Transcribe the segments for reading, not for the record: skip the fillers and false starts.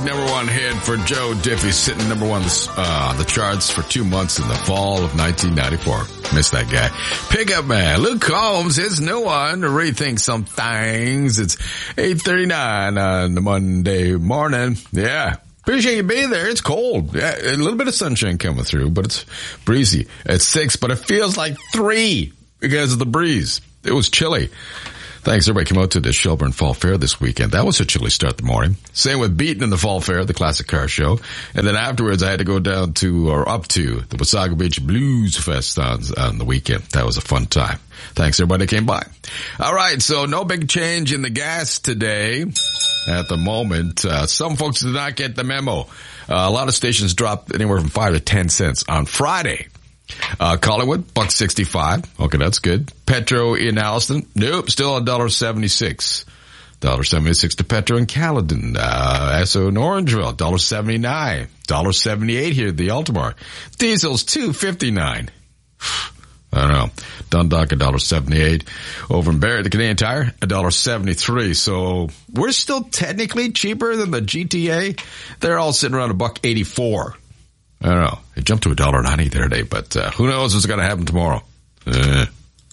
number one hit for Joe Diffie, sitting number one on the charts for 2 months in the fall of 1994. Missed that guy. Pickup Man, Luke Combs, his new one, to rethink some things. It's 8:39 on the Monday morning. Yeah. Appreciate you being there. It's cold. Yeah, a little bit of sunshine coming through, but it's breezy. It's 6, but it feels like 3 because of the breeze. It was chilly. Thanks, everybody came out to the Shelburne Fall Fair this weekend. That was a chilly start the morning. Same with Beaton in the Fall Fair, the classic car show. And then afterwards, I had to go down to, or up to, the Wasaga Beach Blues Fest on the weekend. That was a fun time. Thanks, everybody that came by. All right, so no big change in the gas today at the moment. Some folks did not get the memo. A lot of stations dropped anywhere from 5 to 10 cents on Friday. Collingwood, $1.65. Okay, that's good. Petro in Alliston, nope, still $1.76. $1.76 to Petro in Caledon. Esso in Orangeville, $1.79. $1.78 here at the Altamar. Diesel's $2.59. I don't know. Dundalk, $1.78. Over in Barrie, the Canadian Tire, $1.73. So we're still technically cheaper than the GTA. They're all sitting around $1.84. I don't know. It jumped to $1.90 the other day, but who knows what's going to happen tomorrow. Hey,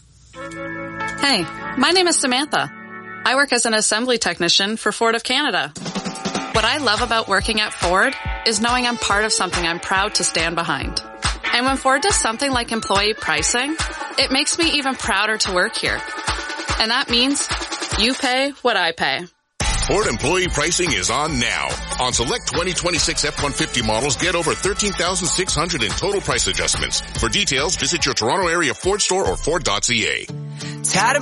my name is Samantha. I work as an assembly technician for Ford of Canada. What I love about working at Ford is knowing I'm part of something I'm proud to stand behind. And when Ford does something like employee pricing, it makes me even prouder to work here. And that means you pay what I pay. Ford employee pricing is on now. On select 2026 F-150 models, get over $13,600 in total price adjustments. For details, visit your Toronto area Ford store or Ford.ca.